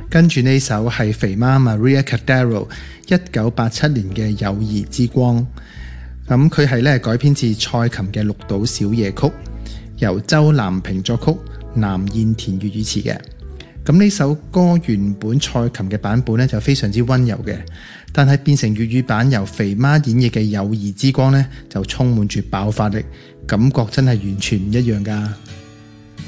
跟住呢首係肥媽 Maria Cordero 1987年嘅《友誼之光》。咁佢係咧改編自蔡琴嘅《綠島小夜曲》，由周南平作曲，藍燕田粵語詞嘅。咁呢首歌原本蔡琴嘅版本咧就非常之溫柔嘅，但係變成粵語版由肥媽演繹嘅《友誼之光》咧就充滿住爆發力，感覺真係完全唔一樣㗎。